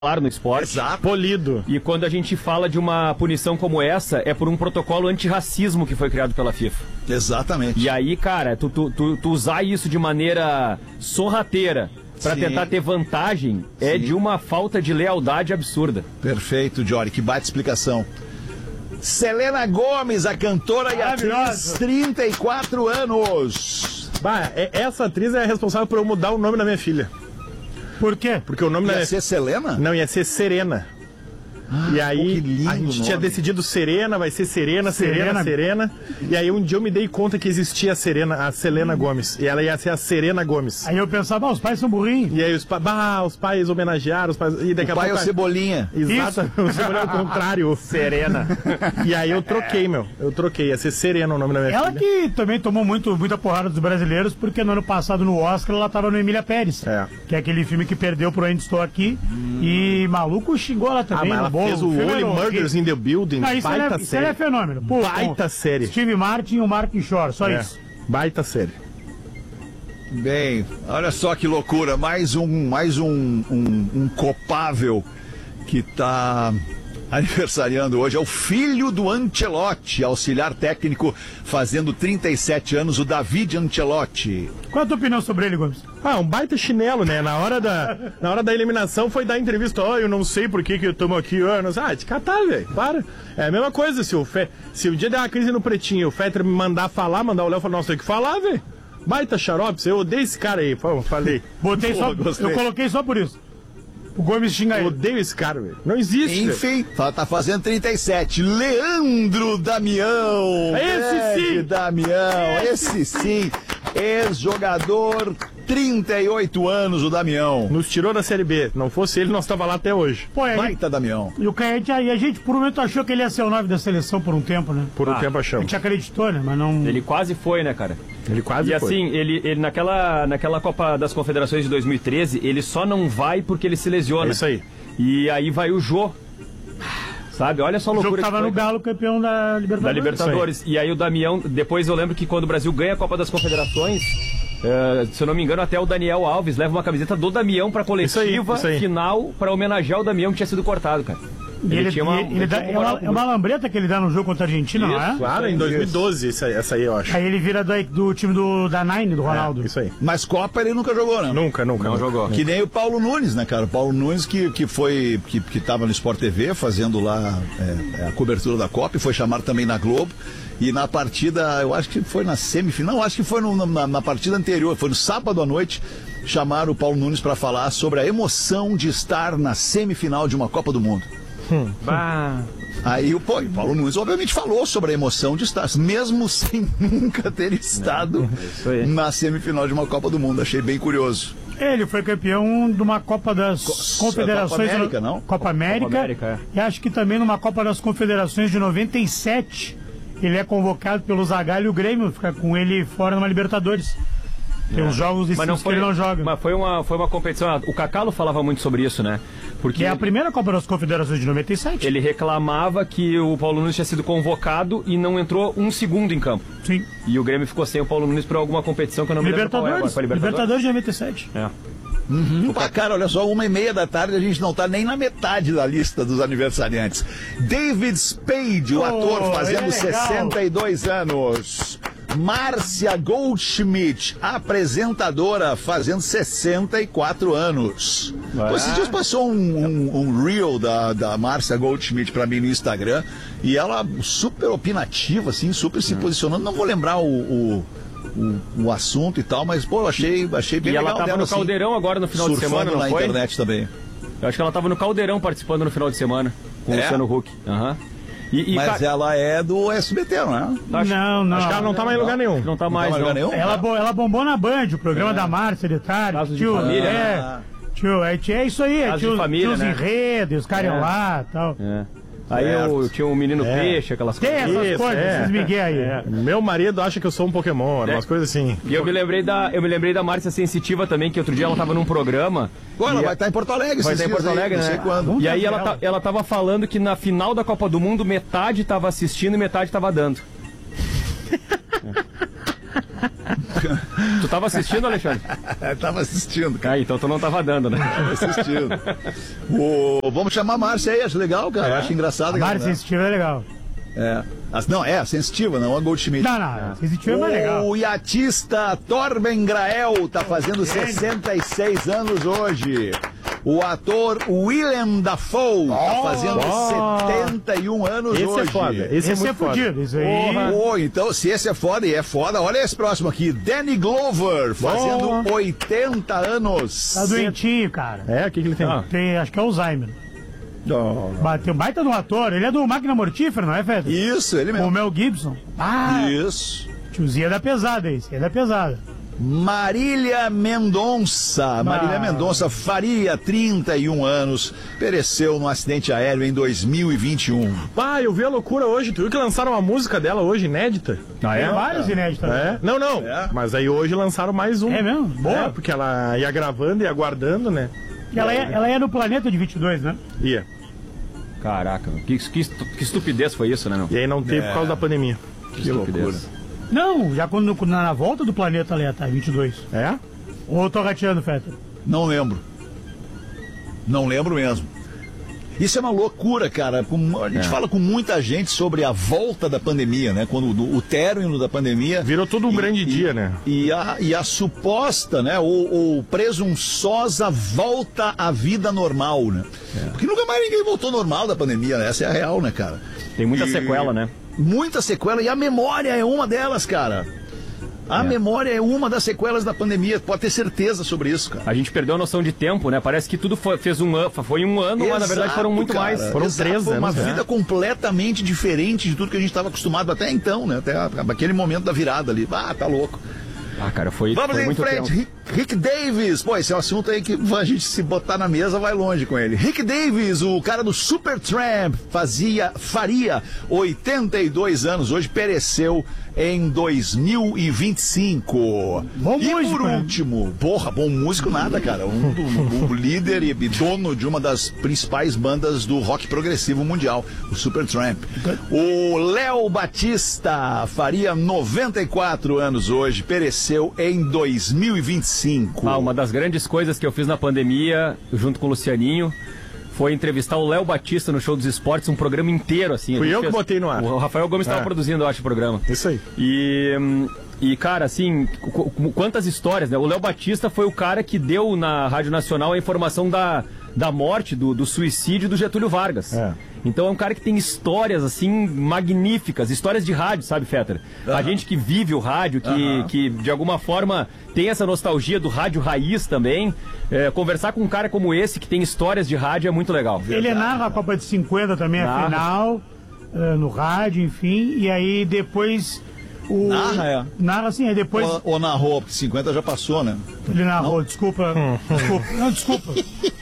no esporte. Exato. Polido. E quando a gente fala de uma punição como essa, é por um protocolo antirracismo que foi criado pela FIFA. Exatamente. E aí, cara, tu usar isso de maneira sorrateira pra tentar ter vantagem é de uma falta de lealdade absurda. Perfeito, Jory, que baita explicação. Selena Gomez, a cantora e atriz, 34 anos. Bah, essa atriz é responsável por eu mudar o nome da minha filha. Por quê? Porque o nome Ia ser Selena? Não, ia ser Serena. E aí, que lindo a gente nome. tinha decidido Serena, vai ser Serena. E aí um dia eu me dei conta que existia a Selena Gomez. E ela ia ser a Serena Gomes. Aí eu pensava, os pais são burrinhos. E aí os pais homenagearam, e daqui a Pai é pouco... o Cebolinha. Exato, o Cebolinha é o contrário. Serena. E aí eu troquei, ia ser Serena o nome da minha Ela filha. que também tomou muita porrada dos brasileiros, porque no ano passado no Oscar ela tava no Emília Pérez. É. Que é aquele filme que perdeu pro Ainda Estou Aqui. E maluco xingou ela também. Mas ela no bolo. fez o Only Murders in the Building, Não, isso baita é fenômeno. Pô, baita série. Steve Martin e o Martin Short, só isso. Baita série. Bem, olha só que loucura, mais um copável que tá aniversariando hoje, é o filho do Ancelotti, auxiliar técnico, fazendo 37 anos, o David Ancelotti. Qual a tua opinião sobre ele, Gomes? Um baita chinelo, né? Na hora da eliminação foi dar entrevista, eu não sei por que eu tomo aqui, te catar, velho, para. É a mesma coisa, se o dia der uma crise no Pretinho, o Fetter me mandar o Léo falar, nossa, tem que falar, velho. Baita xarope, eu odeio esse cara aí, falei. Eu coloquei só por isso. O Gomes xinga ele. Eu odeio esse cara, velho. Não existe. Enfim, tá fazendo 37. Leandro Damião. Esse sim. Ex-jogador, 38 anos, o Damião. Nos tirou da Série B. Não fosse ele, nós tava lá até hoje. Pô, Baita Damião. E o Caete aí, a gente por um momento achou que ele ia ser o 9 da seleção por um tempo, né? Por um tempo A achamos. gente acreditou, né? Mas não... Ele quase foi, né, cara? Ele quase E foi. assim, ele naquela Copa das Confederações de 2013, ele só não vai porque ele se lesiona. É isso aí. E aí vai o Jô. Sabe, olha só a O loucura jogo tava que foi. no Galo, campeão da Libertadores. Da Libertadores. E aí o Damião, depois eu lembro que quando o Brasil ganha a Copa das Confederações, se eu não me engano, até o Daniel Alves leva uma camiseta do Damião pra coletiva isso aí. Final pra homenagear o Damião que tinha sido cortado, cara. É uma lambreta que ele dá no jogo contra a Argentina, não é? Claro, em 2012, essa aí eu acho. Aí ele vira do time da Nine, do Ronaldo. Isso aí. Mas Copa ele nunca jogou, né? Nunca. Não jogou. Que nem o Paulo Nunes, né, cara? O Paulo Nunes que tava no Sport TV fazendo lá a cobertura da Copa e foi chamado também na Globo. E na partida, eu acho que foi na semifinal, não, acho que foi na partida anterior, foi no sábado à noite, chamaram o Paulo Nunes para falar sobre a emoção de estar na semifinal de uma Copa do Mundo. Aí o Paulo Nunes obviamente falou sobre a emoção de estar, mesmo sem nunca ter estado na semifinal de uma Copa do Mundo. Achei bem curioso. Ele foi campeão de uma Copa das Confederações. Copa América, não? Copa América. E acho que também numa Copa das Confederações de 97. Ele é convocado pelo Zagallo e o Grêmio fica com ele fora numa Libertadores. Tem uns jogos que ele não joga. Mas foi uma competição. O Cacalo falava muito sobre isso, né? Porque é a primeira Copa das Confederações de 97. Ele reclamava que o Paulo Nunes tinha sido convocado e não entrou um segundo em campo. Sim. E o Grêmio ficou sem o Paulo Nunes por alguma competição que eu não me lembro qual é agora. Foi Libertadores de 97. Cara, olha só, 1h30 da tarde, a gente não tá nem na metade da lista dos aniversariantes. David Spade, o ator, fazendo 62 anos. Márcia Goldschmidt, apresentadora, fazendo 64 anos. Esses dias passou um reel da Márcia Goldschmidt pra mim no Instagram, e ela super opinativa, assim, super se posicionando. Não vou lembrar o assunto e tal, mas, pô, achei bem legal. E ela tava dela, no assim, Caldeirão agora no final de semana, não na foi? internet também. Eu acho que ela tava no Caldeirão participando no final de semana, com o Luciano Huck. Mas ela é do SBT, não é? Não. Acho que ela não tá mais em lugar nenhum. Não tá mais, lugar nenhum? Ela bombou na Band, o programa da Márcia de tarde. Caso de família, é isso aí, Caso de família, tinha os enredos, os caras iam lá e tal. Aí eu tinha um menino peixe, aquelas Tem coisas. essas coisas, esses migué aí. Meu marido acha que eu sou um Pokémon, umas coisas assim. E eu me lembrei da Márcia Sensitiva também, que outro dia ela tava num programa. Ela vai estar em Porto Alegre, vai estar em Porto Alegre, não sei né? quando. E aí ela tava falando que na final da Copa do Mundo metade tava assistindo e metade tava dando. Tu tava assistindo, Alexandre? Tava assistindo, cara. Ah, então tu não tava dando, né? Tava assistindo. Vamos chamar a Márcia aí, acho legal, cara. Acho engraçado. Márcia Sensitiva é legal. A sensitiva, não a Goldschmidt. Não, sensitiva é mais legal. O iatista Torben Grael tá fazendo 66 anos hoje. O ator Willem Dafoe tá fazendo 71 anos hoje. Esse é foda. Esse é fudido, isso aí. Então, se esse é foda e é foda, olha esse próximo aqui. Danny Glover, fazendo 80 anos. Tá doentinho, cara. O que ele tem? Acho que é Alzheimer. Bateu baita no ator. Ele é do Máquina Mortífera, não é, Fede? Isso, ele mesmo. O Mel Gibson. Isso. Tiozinho é da pesada, esse. É da pesada. Marília Mendonça. Marília Mendonça Faria, 31 anos, pereceu num acidente aéreo em 2021. Eu vi a loucura hoje. Tu viu que lançaram uma música dela hoje, inédita? Tem várias inéditas. Não. Mas aí hoje lançaram mais um. É mesmo? Boa. Porque ela ia gravando e aguardando, né? Ela é no Planeta de 22, né? Ia. Caraca, que estupidez foi isso, né, meu? E aí não teve por causa da pandemia. Que loucura. Não, já quando na volta do planeta ali, tá, 22. É? Ou eu tô rateando, Feta? Não lembro. Não lembro mesmo. Isso é uma loucura, cara. A gente fala com muita gente sobre a volta da pandemia, né? Quando o término da pandemia... Virou todo um grande dia, né? E a suposta, né? Ou presunçosa volta à vida normal, né? Porque nunca mais ninguém voltou normal da pandemia, né? Essa é a real, né, cara? Tem muita sequela, né? Muita sequela, e a memória é uma delas, cara. A memória é uma das sequelas da pandemia, pode ter certeza sobre isso, cara. A gente perdeu a noção de tempo, né? Parece que tudo foi um ano, mas na verdade foram muito mais. Foram 3 anos. Foi uma vida completamente diferente de tudo que a gente estava acostumado até então, né? Até aquele momento da virada ali. Tá louco. Cara, foi Vamos foi em muito frente. tempo. Rick Davis. Pô, esse é um assunto aí que a gente se botar na mesa vai longe com ele. Rick Davis, o cara do Supertramp, faria 82 anos. Hoje pereceu em 2025. Bom e músico, por último, bom músico nada, cara. Um líder e dono de uma das principais bandas do rock progressivo mundial, o Supertramp. O Léo Batista faria 94 anos hoje, pereceu em 2025. Uma das grandes coisas que eu fiz na pandemia, junto com o Lucianinho, foi entrevistar o Léo Batista no Show dos Esportes, um programa inteiro, assim. Fui eu que botei no ar. O Rafael Gomes estava produzindo, eu acho, o programa. Isso aí. E, cara, assim, quantas histórias, né? O Léo Batista foi o cara que deu na Rádio Nacional a informação da morte, do suicídio do Getúlio Vargas. Então é um cara que tem histórias, assim, magníficas, histórias de rádio, sabe, Fetter? A gente que vive o rádio, que de alguma forma tem essa nostalgia do rádio raiz também, conversar com um cara como esse, que tem histórias de rádio, é muito legal. Ele narra a Copa de 50 também, a final, no rádio, enfim, e aí depois... Narra assim, aí depois... Ou narrou, porque 50 já passou, né? Ele narrou, desculpa. Desculpa.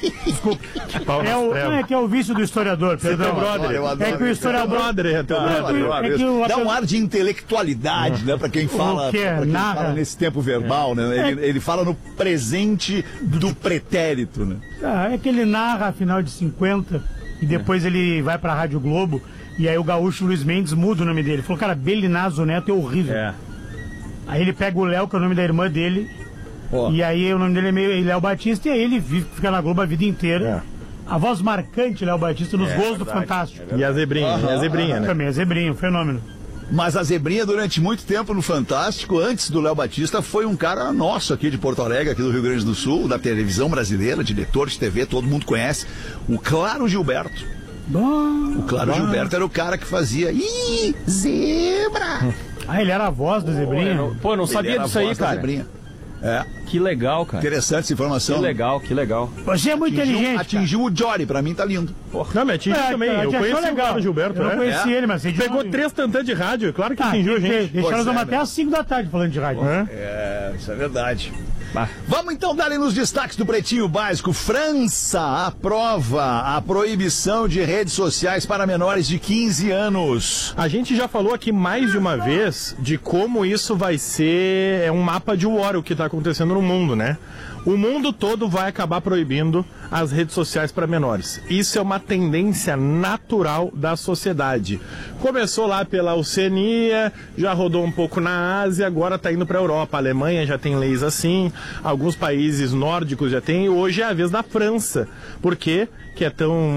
Que é o vício do historiador, perdão. É que o historiador... Dá um ar de intelectualidade, né? Pra quem fala, fala nesse tempo verbal, né? Ele fala no presente do pretérito, né? É que ele narra a final de 50 e depois ele vai pra Rádio Globo. E aí o gaúcho Luiz Mendes muda o nome dele. Falou, cara, Belinazo Neto é horrível. Aí ele pega o Léo, que é o nome da irmã dele. E aí o nome dele é meio Léo Batista. E aí ele fica na Globo a vida inteira. A voz marcante, Léo Batista, nos gols do Fantástico. E a Zebrinha, né? Também, a Zebrinha, um fenômeno. Mas a Zebrinha, durante muito tempo no Fantástico, antes do Léo Batista, foi um cara nosso aqui de Porto Alegre, aqui do Rio Grande do Sul, da televisão brasileira, diretor de TV, todo mundo conhece. O Claro Gilberto. O Claro Gilberto era o cara que fazia zebra. Ele era a voz da Zebrinha? Não sabia disso aí, cara. Que legal, cara. Interessante essa informação. Que legal. Você é muito inteligente. Atingiu o Jory, pra mim tá lindo. Não, mas atingiu também. Eu conheci o Claro Gilberto. Eu não conheci ele, mas... Pegou 3 tantãs de rádio, claro que atingiu a gente. Deixaram nós até às 5 da tarde falando de rádio. Isso é verdade. Vamos então dar nos destaques do Pretinho Básico. França aprova a proibição de redes sociais para menores de 15 anos. A gente já falou aqui mais de uma vez de como isso vai ser um mapa de war, o que está acontecendo no mundo, né? O mundo todo vai acabar proibindo as redes sociais para menores. Isso é uma tendência natural da sociedade. Começou lá pela Oceania, já rodou um pouco na Ásia, agora está indo para a Europa. A Alemanha já tem leis assim, alguns países nórdicos já tem, e hoje é a vez da França. Por quê? Que é tão